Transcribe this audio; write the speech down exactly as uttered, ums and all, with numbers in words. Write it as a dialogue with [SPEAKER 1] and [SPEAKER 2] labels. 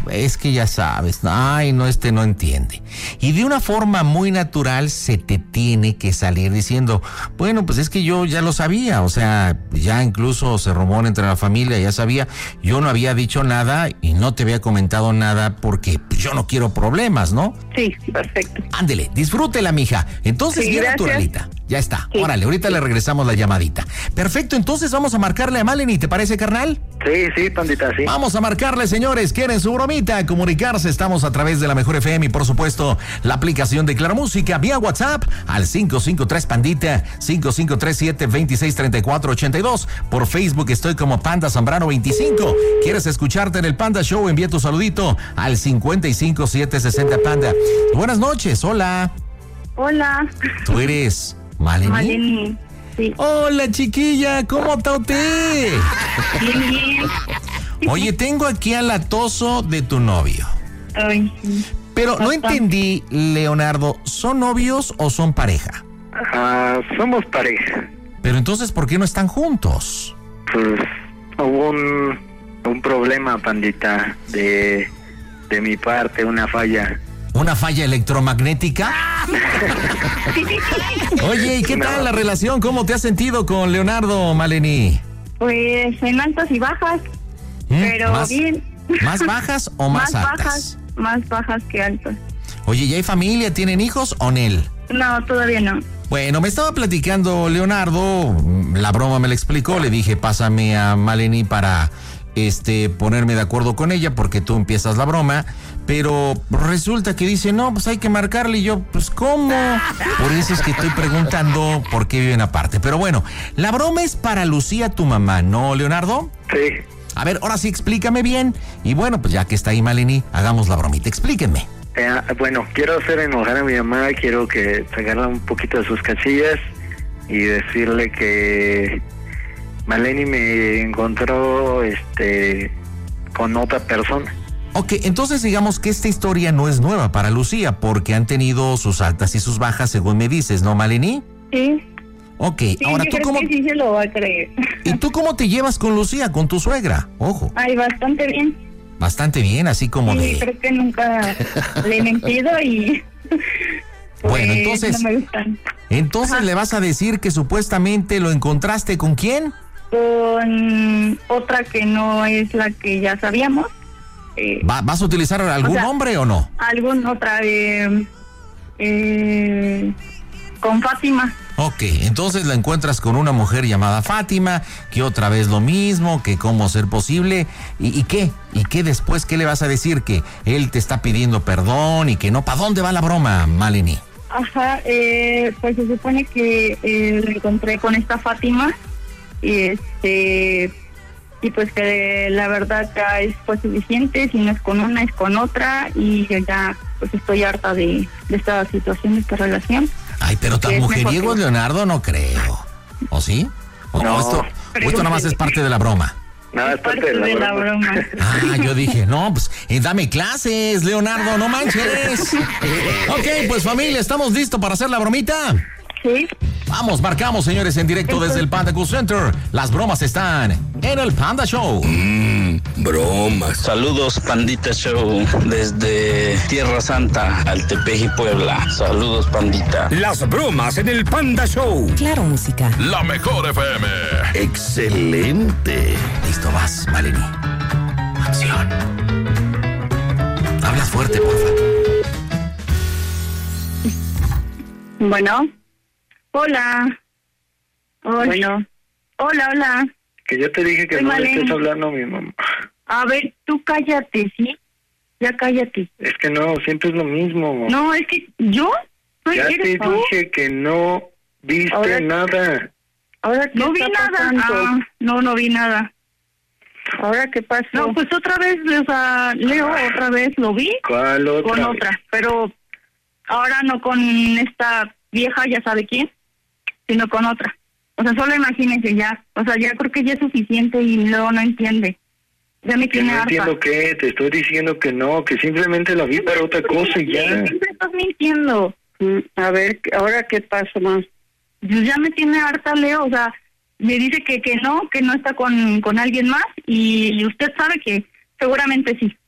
[SPEAKER 1] es que ya sabes, ay, no, este no entiende. Y de una forma muy natural se te tiene que salir diciendo, bueno, pues es que yo ya lo sabía, o sea, ya incluso se rumora entre la familia, ya sabía, yo no había dicho nada y no te había comentado nada porque yo no quiero problemas, ¿no?
[SPEAKER 2] Sí, perfecto.
[SPEAKER 1] Ándele, disfrútela, mija. Entonces,
[SPEAKER 2] sí,
[SPEAKER 1] bien naturalita. Ya está. Sí. Órale, ahorita sí. Le regresamos la llamadita. Perfecto, entonces vamos a marcarle a Maleni, ¿te parece, carnal?
[SPEAKER 3] Sí, sí, pandita, sí.
[SPEAKER 1] Vamos a marcarle, señores. ¿Quieren su bromita? Comunicarse. Estamos a través de la Mejor F M y, por supuesto, la aplicación de Claro Música vía WhatsApp al cinco cinco tres Pandita, cinco cinco tres siete, dos seis tres cuatro ocho dos. Por Facebook estoy como Panda Zambrano veinticinco. ¿Quieres escucharte en el Panda Show? Envía tu saludito al cincuenta y cinco siete sesenta Panda. Buenas noches, hola.
[SPEAKER 2] Hola.
[SPEAKER 1] ¿Tú eres Maleni?
[SPEAKER 2] Maleni, sí.
[SPEAKER 1] Hola, chiquilla, ¿cómo está usted?
[SPEAKER 2] Bien, bien.
[SPEAKER 1] Oye, tengo aquí al atoso de tu novio.
[SPEAKER 2] Ay, sí.
[SPEAKER 1] Pero no entendí, Leonardo, ¿son novios o son pareja?
[SPEAKER 3] Ah, somos pareja.
[SPEAKER 1] Pero entonces, ¿por qué no están juntos?
[SPEAKER 3] Pues hubo un, un problema, pandita, de, de mi parte, una falla.
[SPEAKER 1] ¿Una falla electromagnética? Oye, ¿y qué tal no. la relación? ¿Cómo te has sentido con Leonardo, Maleni?
[SPEAKER 2] Pues en altas y bajas, ¿Mm? pero
[SPEAKER 1] ¿Más,
[SPEAKER 2] bien.
[SPEAKER 1] ¿Más bajas o más,
[SPEAKER 2] más
[SPEAKER 1] altas?
[SPEAKER 2] Bajas, más bajas que altas.
[SPEAKER 1] Oye, ¿ya hay familia? ¿Tienen hijos o Nel?
[SPEAKER 2] No, todavía no.
[SPEAKER 1] Bueno, me estaba platicando Leonardo, la broma me la explicó, le dije, pásame a Maleni para este ponerme de acuerdo con ella porque tú empiezas la broma, pero resulta que dice, no, pues hay que marcarle, y yo, pues ¿cómo? Por eso es que estoy preguntando por qué viven aparte. Pero bueno, la broma es para Lucía, tu mamá, ¿no, Leonardo?
[SPEAKER 3] Sí.
[SPEAKER 1] A ver, ahora sí explícame bien, y bueno, pues ya que está ahí Maleni, hagamos la bromita, explíquenme.
[SPEAKER 3] Eh, bueno, quiero hacer enojar a mi mamá, quiero que se agarre un poquito de sus casillas y decirle que Maleni me encontró este con otra persona.
[SPEAKER 1] Ok, entonces digamos que esta historia no es nueva para Lucía, porque han tenido sus altas y sus bajas, según me dices, ¿no, Maleni?
[SPEAKER 2] Sí.
[SPEAKER 1] Ok,
[SPEAKER 2] sí,
[SPEAKER 1] ahora
[SPEAKER 2] yo
[SPEAKER 1] tú
[SPEAKER 2] creo
[SPEAKER 1] cómo...
[SPEAKER 2] que sí se lo va a creer.
[SPEAKER 1] ¿Y tú cómo te llevas con Lucía, con tu suegra? Ojo.
[SPEAKER 2] Ay, bastante bien.
[SPEAKER 1] Bastante bien, así como
[SPEAKER 2] sí,
[SPEAKER 1] de...
[SPEAKER 2] Sí, creo que nunca le he mentido y... Pues,
[SPEAKER 1] bueno, entonces...
[SPEAKER 2] No me gustan.
[SPEAKER 1] Entonces
[SPEAKER 2] Ajá.
[SPEAKER 1] le vas a decir que supuestamente lo encontraste ¿con quién?
[SPEAKER 2] Con otra que no es la que ya sabíamos. Eh,
[SPEAKER 1] ¿Va, ¿Vas a utilizar algún
[SPEAKER 2] o sea,
[SPEAKER 1] nombre o no?
[SPEAKER 2] Algún otra, eh, eh, con Fátima.
[SPEAKER 1] Ok, entonces la encuentras con una mujer llamada Fátima, que otra vez lo mismo, que cómo ser posible, ¿y, y qué? ¿Y qué después? ¿Qué le vas a decir? Que él te está pidiendo perdón y que no. ¿Para dónde va la broma, Maleni?
[SPEAKER 2] Ajá, eh, pues se supone que eh, lo encontré con esta Fátima y este... y pues que la verdad ya es pues suficiente, si no es con una es con otra y yo ya pues estoy harta de, de esta situación, de esta relación.
[SPEAKER 1] Ay, pero tan mujeriego que... Leonardo no creo, ¿o sí? ¿O
[SPEAKER 3] no,
[SPEAKER 1] esto, o esto nada más es parte de la broma?
[SPEAKER 3] Nada, es parte, parte de, la, de la broma. broma.
[SPEAKER 1] Ah, yo dije, no, pues eh, dame clases, Leonardo, no manches. Ok, pues familia, ¿estamos listos para hacer la bromita?
[SPEAKER 2] Sí.
[SPEAKER 1] Vamos, marcamos, señores, en directo desde el Panda Cool Center. Las bromas están en el Panda Show.
[SPEAKER 4] Mmm, bromas.
[SPEAKER 5] Saludos, Pandita Show, desde Tierra Santa, Altepeji, Puebla. Saludos, Pandita.
[SPEAKER 4] Las bromas en el Panda Show.
[SPEAKER 6] Claro Música.
[SPEAKER 4] La Mejor F M. Excelente.
[SPEAKER 1] Listo, vas, Maleni. Acción. Hablas fuerte, porfa.
[SPEAKER 2] Bueno. Hola. Hola. Bueno. Hola, hola.
[SPEAKER 3] Que yo te dije que
[SPEAKER 2] Soy
[SPEAKER 3] no
[SPEAKER 2] Maleni.
[SPEAKER 3] le estés hablando a mi mamá.
[SPEAKER 2] A ver, tú cállate, ¿sí? Ya cállate.
[SPEAKER 3] Es que no, siempre es lo mismo.
[SPEAKER 2] No, es que yo... Soy
[SPEAKER 3] ya te dije que no viste ahora, nada.
[SPEAKER 2] Ahora no vi nada. Ah, no, no vi nada. ¿Ahora qué pasó? No, pues otra vez, o sea, Leo, otra vez lo vi.
[SPEAKER 3] ¿Cuál otra?
[SPEAKER 2] Con otra, pero ahora no con esta vieja, ya sabe quién, sino con otra. O sea, solo imagínense ya. O sea, ya creo que ya es suficiente y luego no entiende. Ya me tiene
[SPEAKER 3] no
[SPEAKER 2] harta.
[SPEAKER 3] entiendo qué, te estoy diciendo que no, que simplemente la vi para otra cosa y ya.
[SPEAKER 2] Siempre estás mintiendo. A ver, ¿ahora qué pasa más? Pues ya me tiene harta, Leo, o sea, me dice que que no, que no está con, con alguien más y usted sabe que seguramente sí.